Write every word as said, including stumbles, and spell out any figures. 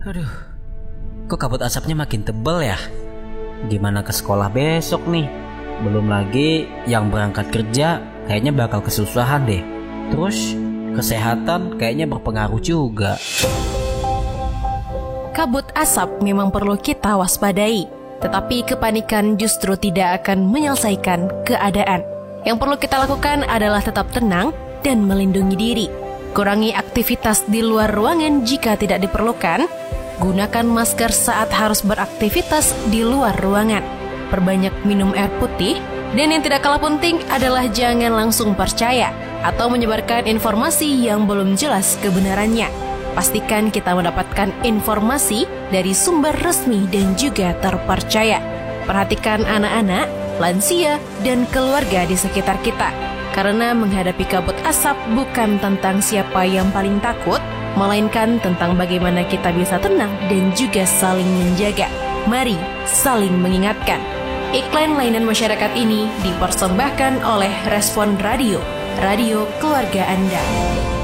Aduh, kok kabut asapnya makin tebal ya? Gimana ke sekolah besok nih? Belum lagi yang berangkat kerja kayaknya bakal kesusahan deh. Terus kesehatan kayaknya berpengaruh juga. Kabut asap memang perlu kita waspadai, tetapi kepanikan justru tidak akan menyelesaikan keadaan. Yang perlu kita lakukan adalah tetap tenang dan melindungi diri. Kurangi aktivitas di luar ruangan jika tidak diperlukan. Gunakan masker saat harus beraktivitas di luar ruangan. Perbanyak minum air putih. Dan yang tidak kalah penting adalah jangan langsung percaya atau menyebarkan informasi yang belum jelas kebenarannya. Pastikan kita mendapatkan informasi dari sumber resmi dan juga terpercaya. Perhatikan anak-anak, lansia, dan keluarga di sekitar kita. Karena menghadapi kabut asap bukan tentang siapa yang paling takut, melainkan tentang bagaimana kita bisa tenang dan juga saling menjaga. Mari saling mengingatkan. Iklan layanan masyarakat ini dipersembahkan oleh Respon Radio, radio keluarga Anda.